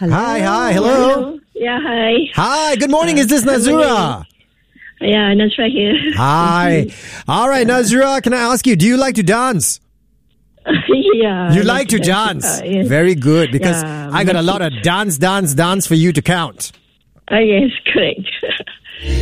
Hi, hello. Yeah, hi. Hi, good morning. Is this Nazura? Yeah, Nazra here. Hi. All right, Nazura, can I ask you, do you like to dance? Yeah. You like to dance? Yes. Very good, because Yeah, I got a lot of dance for you to count. Yes, correct.